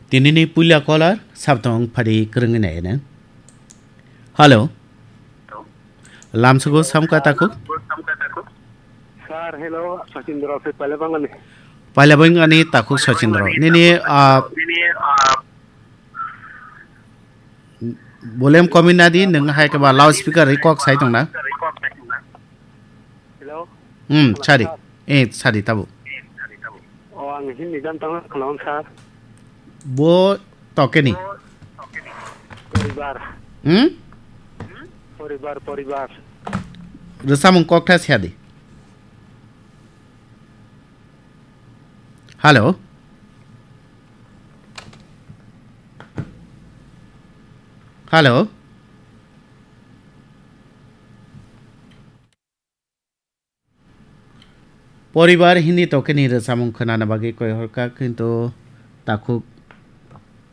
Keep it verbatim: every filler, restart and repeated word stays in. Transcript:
दिनैनि पुलिया कलार साबथं फारि गोरोंनायनो हेलो लामसुगो सामका ताकु सर हेलो सचिंद्र से पहले बंगने पहले बंगने ताकु सचिंद्र निने वॉल्यूम कमिना दी नों हाय के बा लाउड स्पीकर रिकॉर्ड साइ दंना हेलो हम सारि ए सारि ताबु ओ आं हिंदी गान तंग खलाम सर बो तकेनि परिवार हम परिवार परिवार रसामं कक्टा सियादि हेलो हेलो परिवार हिंदी तकेनि रसामं खोनाना बागै कय हरका किन्तु ताकु